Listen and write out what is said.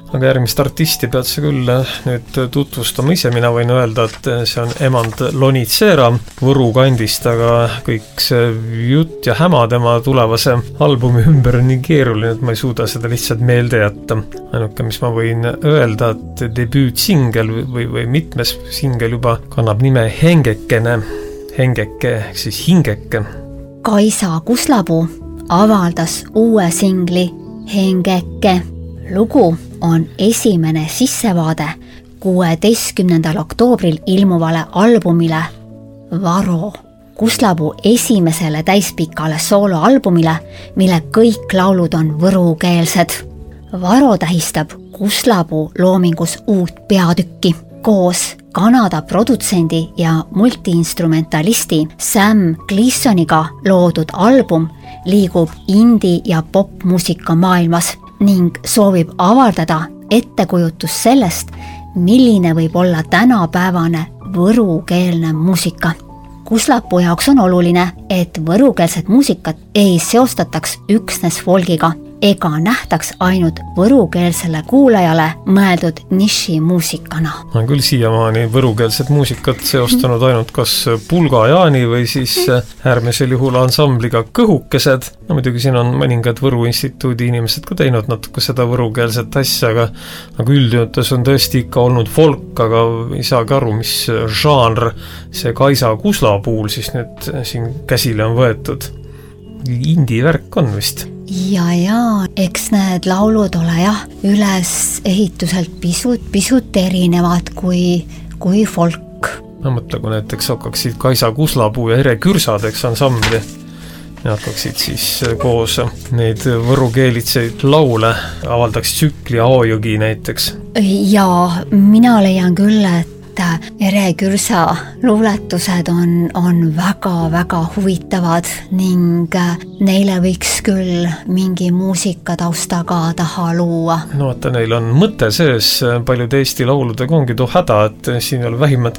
aga järgmist artisti pead sa küll nüüd tutvustama ise, mina võin öelda, et see on Emand Lonitsera Võru kandist, aga kõik see jutt ja häma tema tulevase albumi ümber on nii keeruline, et ma ei suuda seda lihtsalt meelde jätta. Ainuke, mis ma võin öelda, et debüütsingel või mitmes singel juba kannab nime Hengekene, Hengeke ehk siis Hingeke. Kaisa Kuslapuu avaldas uue singli Hengeke. Lugu on esimene sissevaade 16. oktoobril ilmuvale albumile Varo, Kuslapuu esimesele täispikale sooloalbumile, mille kõik laulud on võrukeelsed. Varo tähistab Kuslapuu loomingus uut peatükki. Koos Kanada produtsendi ja multiinstrumentalisti Sam Gleasoniga loodud album liigub indie- ja popmuusika maailmas ning soovib avardada ettekujutus sellest, milline võib olla tänapäevane võrukeelne muusika. Kuslapuu jaoks on oluline, et võrukeelset muusikat ei seostataks üksnes folgiga ega nähtaks ainult võrukeelsele kuulajale mõeldud nišimuusikana. Ma olen küll siiamaani võrukeelset muusikat seostanud ainult kas Pulga Jaani või siis äärmisel juhul ansambliga Kõhukesed. No muidugi siin on mõningad Võru instituudi inimesed ka teinud natuke seda võrukeelset asja, aga üldjoontes on tõesti ikka olnud folk, aga ei saagi aru, mis žanr see Kaisa Kuslapuul siis nüüd siin käsile on võetud. Indie värk on vist. Ja, eks need laulud ole ülesehituselt pisut erinevad kui folk. Ma mõtlen, kui näiteks hakkaksid Kaisa Kuslapuu ja Ere Kürsad, ansambli, ja hakkaksid siis koos neid võrukeelitseid laule, avaldaks tsükli Aojõgi näiteks. Ja mina leian küll, et Ere Kürsa luuletused on väga-väga huvitavad ning neile võiks küll mingi muusikatausta ka taha luua. No vaata, neil on mõte sees, paljud Eesti lauludega ongi too häda, et siin ei ole vähimat